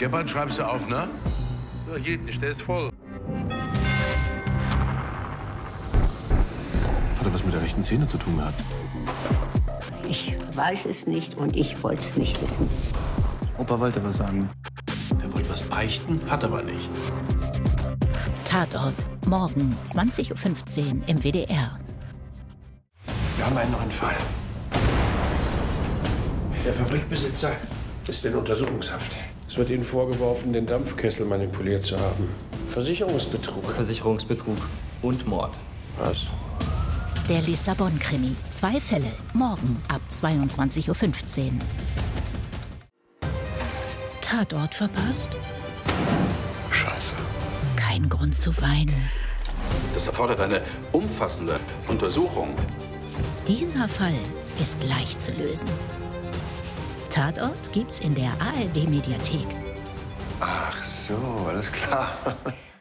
Gebhardt schreibst du auf, ne? Ja, geht nicht, der ist voll. Hat er was mit der rechten Szene zu tun gehabt? Ich weiß es nicht und ich wollte es nicht wissen. Opa wollte was sagen. Er wollte was beichten, hat aber nicht. Tatort, morgen 20:15 Uhr im WDR. Wir haben einen neuen Fall. Der Fabrikbesitzer ist in Untersuchungshaft. Es wird Ihnen vorgeworfen, den Dampfkessel manipuliert zu haben. Versicherungsbetrug. Versicherungsbetrug und Mord. Was? Der Lissabon-Krimi. 2 Fälle. Morgen ab 22:15 Uhr. Tatort verpasst? Scheiße. Kein Grund zu weinen. Das erfordert eine umfassende Untersuchung. Dieser Fall ist leicht zu lösen. Tatort gibt's in der ARD-Mediathek. Ach so, alles klar.